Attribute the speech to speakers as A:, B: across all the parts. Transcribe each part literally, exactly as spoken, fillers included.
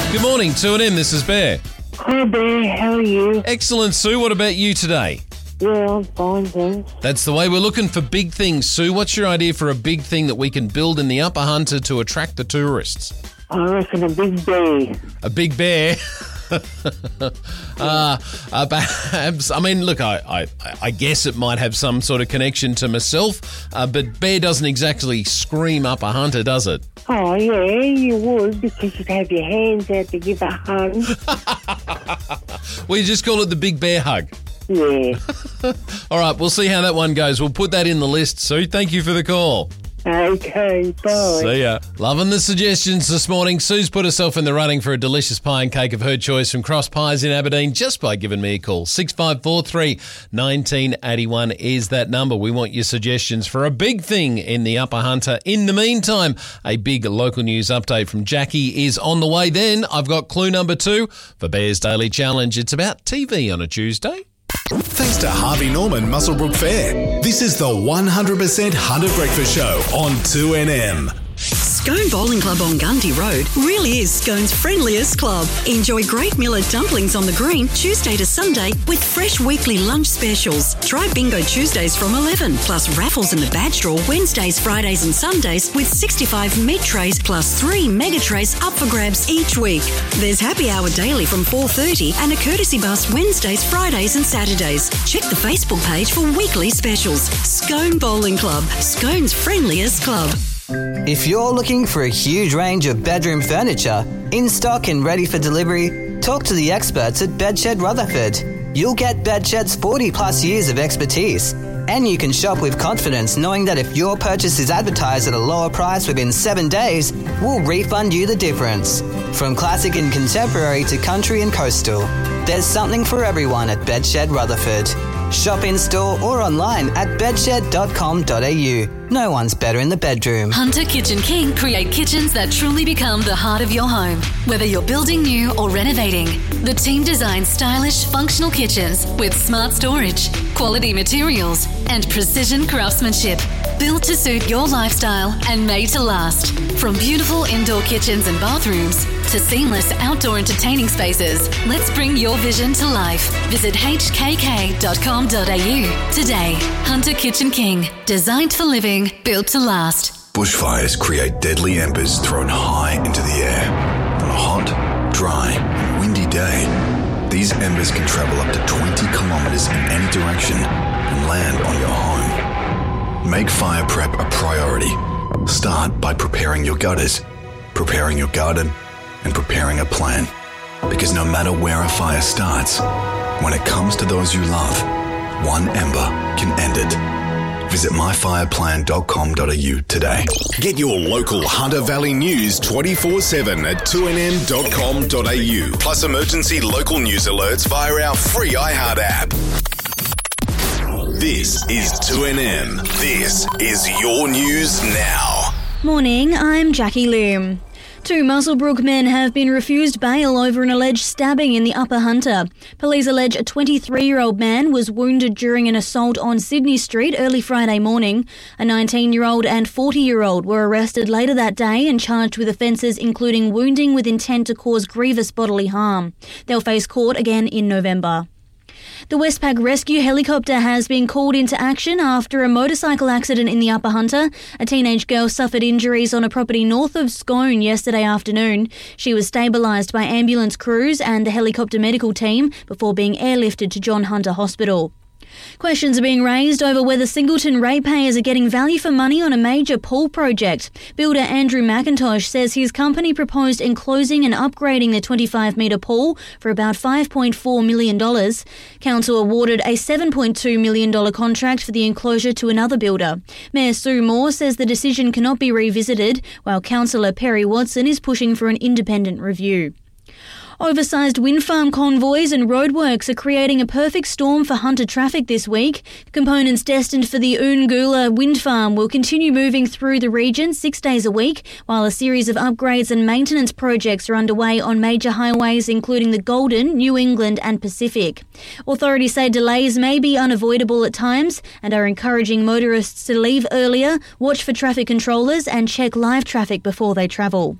A: Good morning, two N M, this is Bear.
B: Hi Bear, how are you?
A: Excellent, Sue. What about you today?
B: Yeah, I'm fine, thanks.
A: That's the way. We're looking for big things, Sue. What's your idea for a big thing that we can build in the Upper Hunter to attract the tourists?
B: I reckon a big bear.
A: A big bear? uh, uh, perhaps, I mean, look, I, I, I guess it might have some sort of connection to myself, uh, but bear doesn't exactly scream Upper Hunter, does it?
B: Oh, yeah, you would, because you'd have your hands out to give a hug.
A: Well, you just call it the big bear hug.
B: Yeah.
A: All right, we'll see how that one goes. We'll put that in the list, Sue. Thank you for the call.
B: Okay, bye.
A: See ya. Loving the suggestions this morning. Sue's put herself in the running for a delicious pie and cake of her choice from Cross Pies in Aberdeen just by giving me a call. six five four three, one nine eight one is that number. We want your suggestions for a big thing in the Upper Hunter. In the meantime, a big local news update from Jackie is on the way. Then I've got clue number two for Bear's Daily Challenge. It's about T V on a Tuesday.
C: Thanks to Harvey Norman Muswellbrook Fair. This is the one hundred percent Hunter Breakfast Show on two N M.
D: Scone Bowling Club on Gundy Road really is Scone's friendliest club. Enjoy great Miller dumplings on the green Tuesday to Sunday with fresh weekly lunch specials. Try Bingo Tuesdays from eleven, plus raffles in the badge draw Wednesdays, Fridays and Sundays with sixty-five meat trays plus three mega trays up for grabs each week. There's happy hour daily from four thirty and a courtesy bus Wednesdays, Fridays and Saturdays. Check the Facebook page for weekly specials. Scone Bowling Club, Scone's friendliest club.
E: If you're looking for a huge range of bedroom furniture, in stock and ready for delivery, talk to the experts at Bedshed Rutherford. You'll get Bedshed's forty plus years of expertise, and you can shop with confidence knowing that if your purchase is advertised at a lower price within seven days, we'll refund you the difference. From classic and contemporary to country and coastal, there's something for everyone at Bedshed Rutherford. Shop in store or online at bedshed dot com dot a u. No one's better in the bedroom.
F: Hunter Kitchen King create kitchens that truly become the heart of your home. Whether you're building new or renovating, the team designs stylish, functional kitchens with smart storage, quality materials, and precision craftsmanship. Built to suit your lifestyle and made to last. From beautiful indoor kitchens and bathrooms to seamless outdoor entertaining spaces, let's bring your vision to life. Visit h k k dot com dot a u today. Hunter Kitchen King, designed for living, built to last.
G: Bushfires create deadly embers thrown high into the air. On a hot, dry, and windy day, these embers can travel up to twenty kilometres in any direction and land on your home. Make fire prep a priority. Start by preparing your gutters, preparing your garden, and preparing a plan. Because no matter where a fire starts, when it comes to those you love, one ember can end it. Visit my fire plan dot com dot a u today.
C: Get your local Hunter Valley news twenty-four seven at two n m dot com dot a u. Plus emergency local news alerts via our free iHeart app. This is two N M. This is your news now.
H: Morning, I'm Jackie Loom. Two Muswellbrook men have been refused bail over an alleged stabbing in the Upper Hunter. Police allege a twenty-three-year-old man was wounded during an assault on Sydney Street early Friday morning. A nineteen-year-old and forty-year-old were arrested later that day and charged with offences including wounding with intent to cause grievous bodily harm. They'll face court again in November. The Westpac rescue helicopter has been called into action after a motorcycle accident in the Upper Hunter. A teenage girl suffered injuries on a property north of Scone yesterday afternoon. She was stabilised by ambulance crews and the helicopter medical team before being airlifted to John Hunter Hospital. Questions are being raised over whether Singleton ratepayers are getting value for money on a major pool project. Builder Andrew McIntosh says his company proposed enclosing and upgrading the twenty-five metre pool for about five point four million dollars. Council awarded a seven point two million dollars contract for the enclosure to another builder. Mayor Sue Moore says the decision cannot be revisited, while Councillor Perry Watson is pushing for an independent review. Oversized wind farm convoys and roadworks are creating a perfect storm for Hunter traffic this week. Components destined for the Oongoola wind farm will continue moving through the region six days a week, while a series of upgrades and maintenance projects are underway on major highways including the Golden, New England and Pacific. Authorities say delays may be unavoidable at times and are encouraging motorists to leave earlier, watch for traffic controllers and check live traffic before they travel.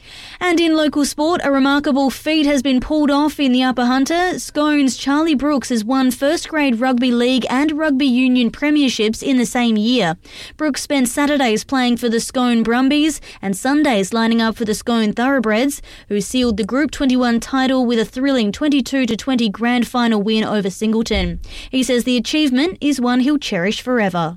H: And in local sport, a remarkable feat has been pulled off in the Upper Hunter. Scone's Charlie Brooks has won first-grade rugby league and rugby union premierships in the same year. Brooks spent Saturdays playing for the Scone Brumbies and Sundays lining up for the Scone Thoroughbreds, who sealed the Group twenty-one title with a thrilling twenty-two to twenty grand final win over Singleton. He says the achievement is one he'll cherish forever.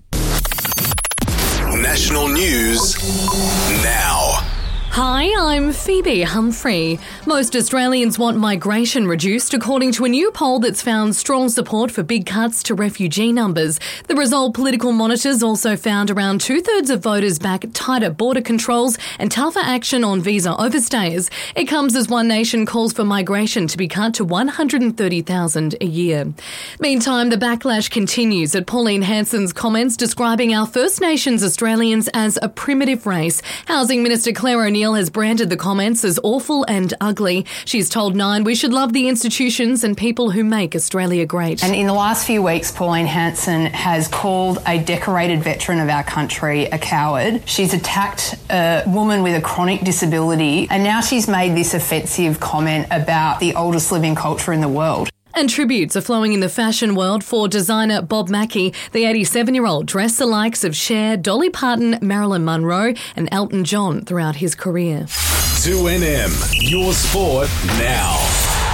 C: National news now.
F: Hi, I'm Phoebe Humphrey. Most Australians want migration reduced, according to a new poll that's found strong support for big cuts to refugee numbers. The result, political monitors also found around two-thirds of voters back tighter border controls and tougher action on visa overstayers. It comes as One Nation calls for migration to be cut to one hundred thirty thousand a year. Meantime, the backlash continues at Pauline Hanson's comments describing our First Nations Australians as a primitive race. Housing Minister Claire O'Neill has branded the comments as awful and ugly. She's told Nine we should love the institutions and people who make Australia great.
I: And in the last few weeks, Pauline Hanson has called a decorated veteran of our country a coward. She's attacked a woman with a chronic disability, and now she's made this offensive comment about the oldest living culture in the world.
F: And tributes are flowing in the fashion world for designer Bob Mackie. The eighty-seven-year-old dressed the likes of Cher, Dolly Parton, Marilyn Monroe and Elton John throughout his career.
C: two N M, your sport now.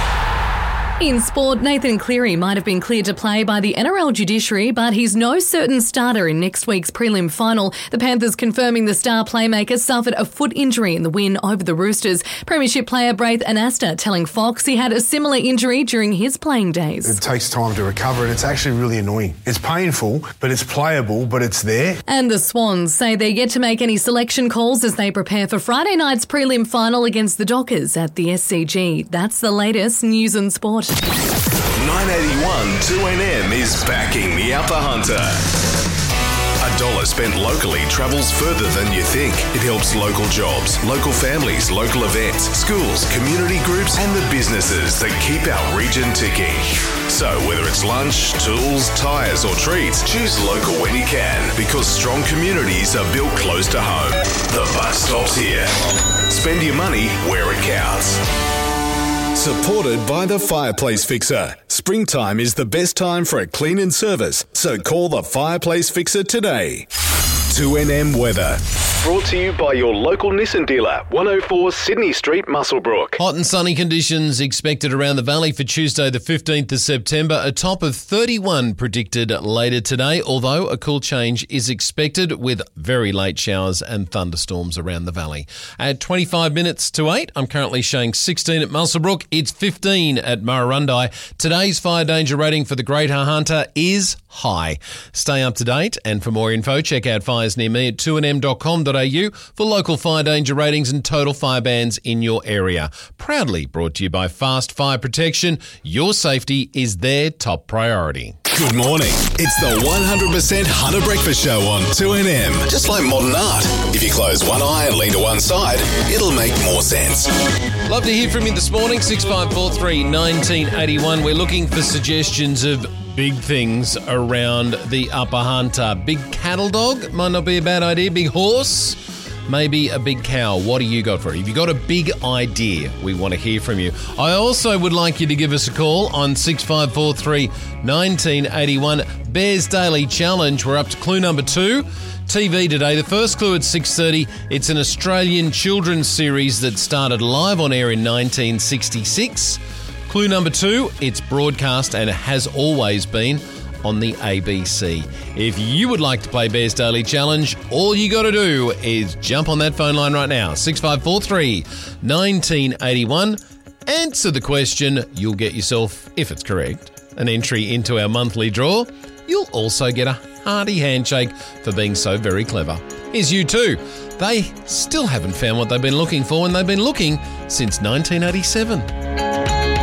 F: In sport, Nathan Cleary might have been cleared to play by the N R L judiciary, but he's no certain starter in next week's prelim final. The Panthers confirming the star playmaker suffered a foot injury in the win over the Roosters. Premiership player Braith Anasta telling Fox he had a similar injury during his playing days.
J: It takes time to recover and it's actually really annoying. It's painful, but it's playable, but it's there.
F: And the Swans say they're yet to make any selection calls as they prepare for Friday night's prelim final against the Dockers at the S C G. That's the latest news and sport.
C: nine eighty-one two N M is backing the Upper Hunter. A dollar spent locally travels further than you think. It helps local jobs, local families, local events, schools, community groups, and the businesses that keep our region ticking. So whether it's lunch, tools, tyres, or treats, choose local when you can, because strong communities are built close to home. The bus stop's here. Spend your money where it counts. Supported by the Fireplace Fixer. Springtime is the best time for a clean and service, so call the Fireplace Fixer today. two N M weather. Brought to you by your local Nissan dealer, one oh four Sydney Street, Muswellbrook.
A: Hot and sunny conditions expected around the valley for Tuesday the fifteenth of September. A top of thirty-one predicted later today, although a cool change is expected with very late showers and thunderstorms around the valley. At twenty-five minutes to eight, I'm currently showing sixteen at Muswellbrook. It's fifteen at Murrurundi. Today's fire danger rating for the Greater Hunter is high. Stay up to date, and for more info, check out fires near me at two n m dot com dot a u for local fire danger ratings and total fire bans in your area. Proudly brought to you by Fast Fire Protection. Your safety is their top priority.
C: Good morning. It's the one hundred percent Hunter Breakfast Show on two N M. Just like modern art. If you close one eye and lean to one side, it'll make more sense.
A: Love to hear from you this morning, six five four three, one nine eight one. We're looking for suggestions of big things around the Upper Hunter. Big cattle dog might not be a bad idea. Big horse, maybe a big cow. What do you got for it? If you've got a big idea, we want to hear from you. I also would like you to give us a call on six five four three, one nine eight one. Bears Daily Challenge. We're up to clue number two. T V today. The first clue at six thirty. It's an Australian children's series that started live on air in nineteen sixty-six. Clue number two, it's broadcast and it has always been on the A B C. If you would like to play Bears Daily Challenge, all you got to do is jump on that phone line right now, six five four three, one nine eight one. Answer the question, you'll get yourself, if it's correct, an entry into our monthly draw. You'll also get a hearty handshake for being so very clever. Here's you too. They still haven't found what they've been looking for, and they've been looking since nineteen eighty-seven.